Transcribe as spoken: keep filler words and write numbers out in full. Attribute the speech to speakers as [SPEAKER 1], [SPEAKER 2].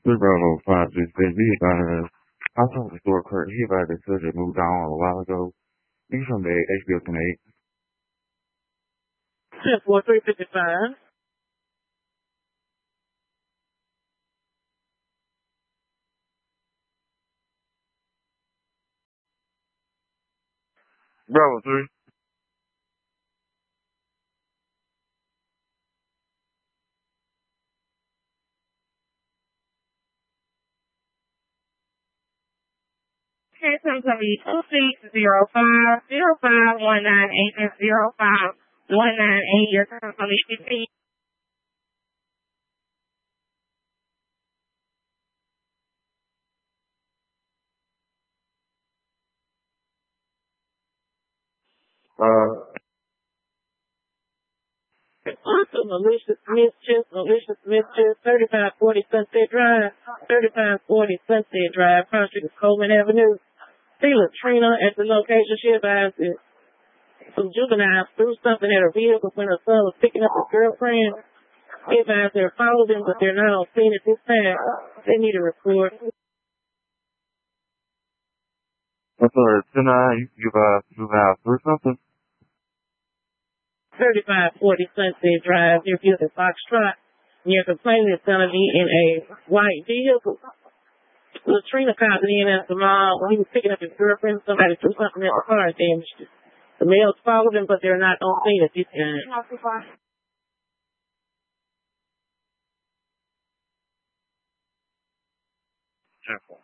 [SPEAKER 1] This Bravo five six six, he about I talked to Stuart Kurt. He about the subject moved on a while ago. He's from the H B O twenty-eight.
[SPEAKER 2] ten four three fifty-five.
[SPEAKER 1] Bravo three.
[SPEAKER 2] Okay, so it's going to be two six zero five zero five one nine eight and zero five one nine eight. Your time is going to be fifteen.
[SPEAKER 1] Uh,
[SPEAKER 2] Also, Alicia Smith, Chip, Alicia Smith, Chip, thirty-five forty Sunset Drive, thirty-five forty Sunset Drive, across the street of Coleman Avenue. See Latrina at the location. She advised that some juveniles threw something at her vehicle when her son was picking up his girlfriend. He advised her to follow them, but they're not on scene at this time. They need a report.
[SPEAKER 1] I'm sorry, tonight you give out juveniles or something?
[SPEAKER 2] thirty-five forty Sunset Drive, near Field and Foxtrot. And your complaint is going to be in a white vehicle. Latrina called in at the mall when he was picking up his girlfriend. Somebody threw something at the car and damaged it. The males followed him, but they're not on scene at this time.
[SPEAKER 1] Careful.